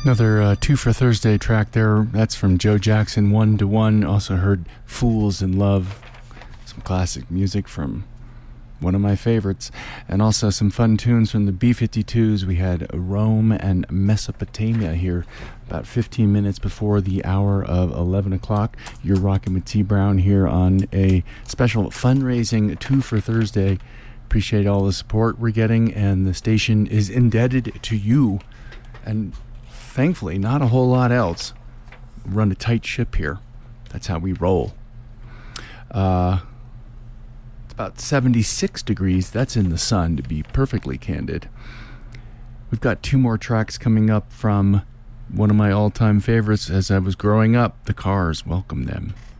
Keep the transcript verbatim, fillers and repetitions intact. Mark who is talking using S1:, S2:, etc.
S1: Another uh, two for Thursday track there. That's from Joe Jackson, One to One. Also heard Fools in Love. Some classic music from one of my favorites. And also some fun tunes from the B fifty-twos. We had Rome and Mesopotamia here about fifteen minutes before the hour of eleven o'clock. You're rocking with T. Brown here on a special fundraising two for Thursday. Appreciate all the support we're getting, and the station is indebted to you. And thankfully, not a whole lot else. Run a tight ship here. That's how we roll. Uh, it's about seventy-six degrees. That's in the sun, to be perfectly candid. We've got two more tracks coming up from one of my all-time favorites as I was growing up, The Cars. Welcome them.